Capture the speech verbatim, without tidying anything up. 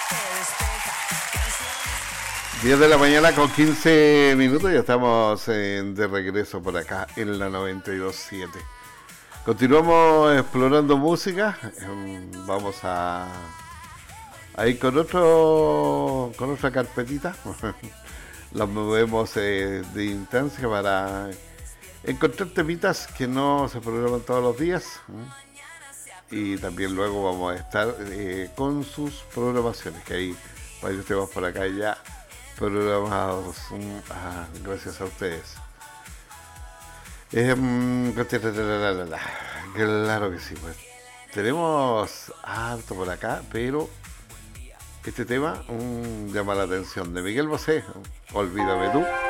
diez de la mañana con quince minutos, ya estamos eh, de regreso por acá en la noventa y dos punto siete. Continuamos explorando música. eh, Vamos a, a ir con otro con otra carpetita. Las movemos eh, de instancia para encontrar temitas que no se programan todos los días. ¿eh? Y también luego vamos a estar eh, con sus programaciones, que hay varios temas por acá ya programados. Mm, ah, gracias a ustedes. Eh, mm, claro que sí, pues. Tenemos harto por acá, pero este tema mm, llama la atención de Miguel Bosé. Olvídame tú.